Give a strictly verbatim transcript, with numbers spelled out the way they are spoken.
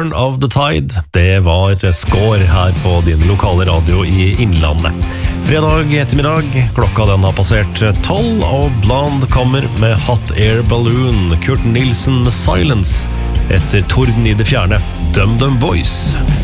Turn of the Tide, det var Skår her på din lokale radio i Innlandet. Fredag ettermiddag, klokka den har passert tolv, og Blonde kommer med Hot Air Balloon, Kurt Nilsen med Silence, etter Torden i det fjerne, Dum Dum Boys.